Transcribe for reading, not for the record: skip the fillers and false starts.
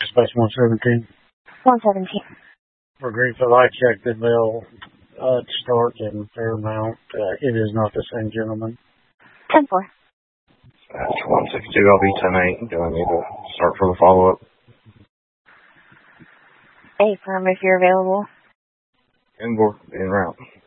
Space 117. 117. For Greenfield, I checked the bill to start in Fairmount. It is not the same gentleman. 10-4. That's 162. I'll be 10-8. Do I need to start for the follow-up? Affirm if you're available. En route.